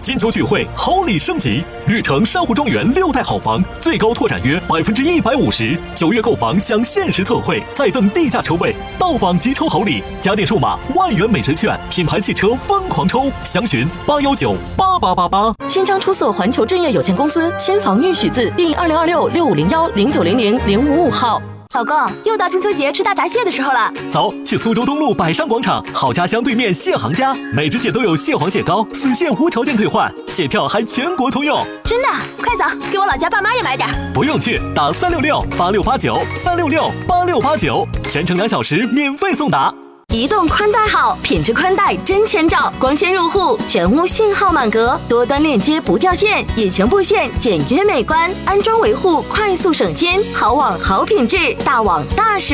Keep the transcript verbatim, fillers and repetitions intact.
金秋聚会，好礼升级，绿城珊瑚庄园六代好房，最高拓展约百分之一百五十，九月购房享限时特惠，再赠地价车位，到访即抽好礼，家电数码万元美食券，品牌汽车疯狂抽，详询八幺九八八八八。 千张出色环球置业有限公司千房玉许字第二零二六六五零幺零九零零零五五号。 老公，又到中秋节吃大闸蟹的时候了， 走，去苏州东路百山广场好家乡对面蟹行家，每只蟹都有蟹黄蟹膏，死蟹无条件退换，蟹票还全国通用。 真的？快走，给我老家爸妈也买点。 不用去，打三六六八六八九三六六八六八九，全程两小时免费送达。 移动宽带好，品质宽带真千兆，光纤入户，全屋信号满格，多端链接不掉线，隐形布线简约美观，安装维护快速省心，好网好品质，大网大实。